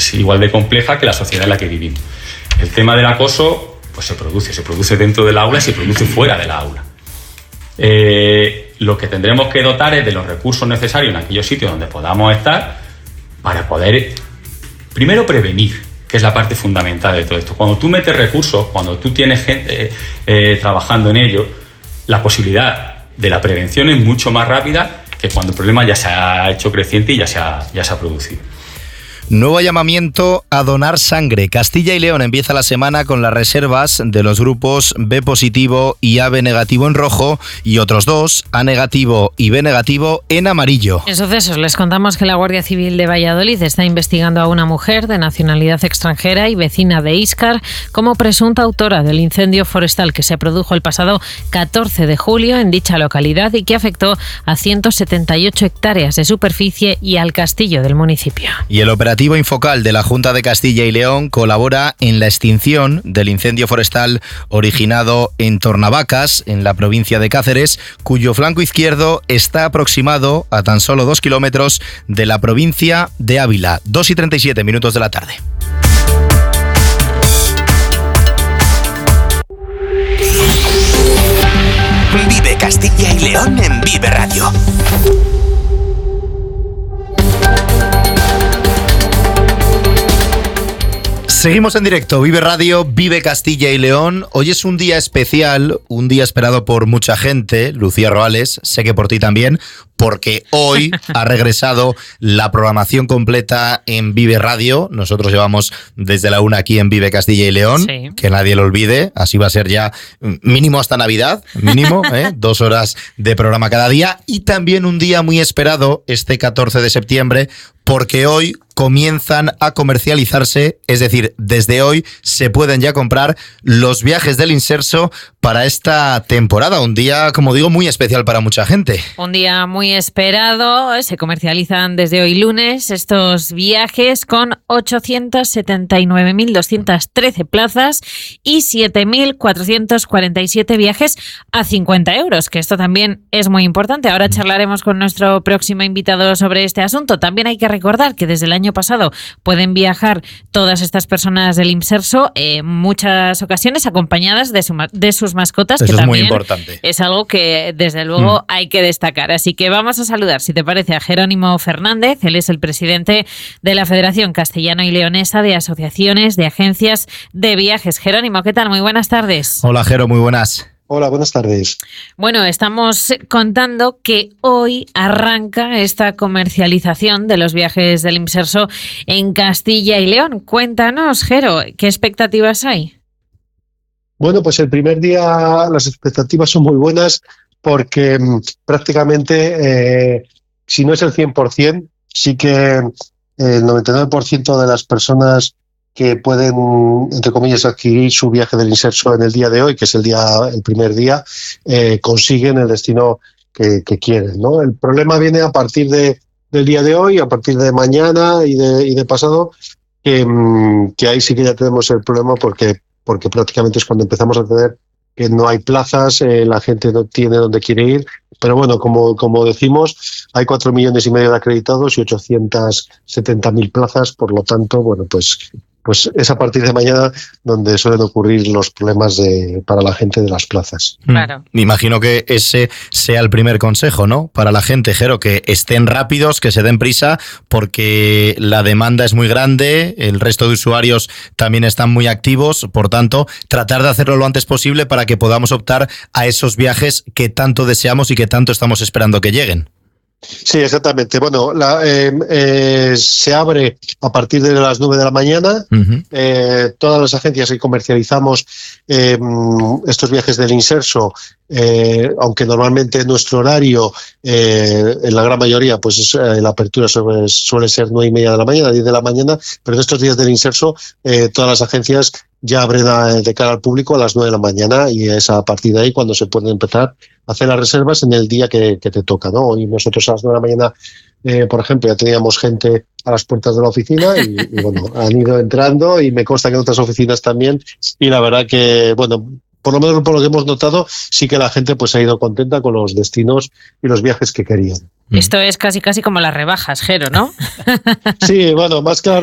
es igual de compleja que la sociedad en la que vivimos. El tema del acoso pues se produce dentro del aula y se produce fuera del aula. Lo que tendremos que dotar es de los recursos necesarios en aquellos sitios donde podamos estar para poder, primero, prevenir, que es la parte fundamental de todo esto. Cuando tú metes recursos, cuando tú tienes gente trabajando en ello, la posibilidad de la prevención es mucho más rápida que cuando el problema ya se ha hecho creciente y ya se ha producido. Nuevo llamamiento a donar sangre. Castilla y León empieza la semana con las reservas de los grupos B positivo y AB negativo en rojo y otros dos, A negativo y B negativo, en amarillo. En sucesos les contamos que la Guardia Civil de Valladolid está investigando a una mujer de nacionalidad extranjera y vecina de Íscar como presunta autora del incendio forestal que se produjo el pasado 14 de julio en dicha localidad y que afectó a 178 hectáreas de superficie y al castillo del municipio. Y el operativo Infocal de la Junta de Castilla y León colabora en la extinción del incendio forestal originado en Tornavacas, en la provincia de Cáceres, cuyo flanco izquierdo está aproximado a tan solo 2 kilómetros de la provincia de Ávila. 2:37 de la tarde. Vive Castilla y León en Vive Radio. Seguimos en directo, Vive Radio, Vive Castilla y León. Hoy es un día especial, un día esperado por mucha gente. Lucía Roales, sé que por ti también, porque hoy ha regresado la programación completa en Vive Radio. Nosotros llevamos desde la 1 aquí en Vive Castilla y León, sí. Que nadie lo olvide, así va a ser ya mínimo hasta Navidad, mínimo, 2 horas de programa cada día. Y también un día muy esperado este 14 de septiembre, porque hoy comienzan a comercializarse, es decir, desde hoy se pueden ya comprar los viajes del Inserso para esta temporada. Un día, como digo, muy especial para mucha gente. Un día muy esperado, se comercializan desde hoy lunes estos viajes con 879.213 plazas y 7.447 viajes a 50 euros, que esto también es muy importante. Ahora charlaremos con nuestro próximo invitado sobre este asunto. También hay que recordar que desde el año pasado pueden viajar todas estas personas del Inserso en muchas ocasiones acompañadas de sus mascotas. Eso que es también muy importante. Es algo que desde luego hay que destacar. Así que vamos a saludar, si te parece, a Jerónimo Fernández. Él es el presidente de la Federación Castellano y Leonesa de Asociaciones de Agencias de Viajes. Jerónimo, ¿qué tal? Muy buenas tardes. Hola, Jero, muy buenas. Hola, buenas tardes. Bueno, estamos contando que hoy arranca esta comercialización de los viajes del Inserso en Castilla y León. Cuéntanos, Jero, ¿qué expectativas hay? Bueno, pues el primer día las expectativas son muy buenas porque prácticamente, si no es el 100%, sí que el 99% de las personas que pueden, entre comillas, adquirir su viaje del Inserso en el día de hoy, que es el primer día, consiguen el destino que quieren, ¿no? El problema viene a partir del día de hoy, a partir de mañana y de pasado, que ahí sí que ya tenemos el problema porque prácticamente es cuando empezamos a tener que no hay plazas, la gente no tiene dónde quiere ir. Pero bueno, como decimos, hay 4,5 millones de acreditados y 870.000 plazas, por lo tanto, bueno, pues es a partir de mañana donde suelen ocurrir los problemas para la gente de las plazas. Claro. Me imagino que ese sea el primer consejo, ¿no? Para la gente, Jero, que estén rápidos, que se den prisa, porque la demanda es muy grande, el resto de usuarios también están muy activos, por tanto, tratar de hacerlo lo antes posible para que podamos optar a esos viajes que tanto deseamos y que tanto estamos esperando que lleguen. Sí, exactamente. Bueno, se abre a partir de las 9 de la mañana. Uh-huh. Todas las agencias que comercializamos estos viajes del Inserso, aunque normalmente nuestro horario, en la gran mayoría, pues la apertura suele ser 9:30 de la mañana, 10 de la mañana, pero en estos días del Inserso todas las agencias ya abren de cara al público a las 9 de la mañana y es a partir de ahí cuando se pueden empezar a hacer las reservas en el día que te toca, ¿no? Y nosotros a las 9 de la mañana, por ejemplo, ya teníamos gente a las puertas de la oficina y bueno, han ido entrando y me consta que en otras oficinas también y la verdad que, bueno, por lo menos por lo que hemos notado, sí que la gente pues ha ido contenta con los destinos y los viajes que querían. Esto es casi como las rebajas, Jero, ¿no? Sí, bueno, más que las